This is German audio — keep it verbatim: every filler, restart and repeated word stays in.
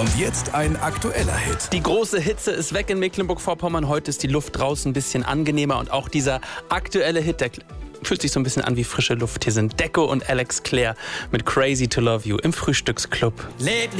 Und jetzt ein aktueller Hit. Die große Hitze ist weg in Mecklenburg-Vorpommern. Heute ist die Luft draußen ein bisschen angenehmer. Und auch dieser aktuelle Hit, der fühlt sich so ein bisschen an wie frische Luft. Hier sind Deco und Alex Clare mit Crazy to Love You im Frühstücksclub. Lately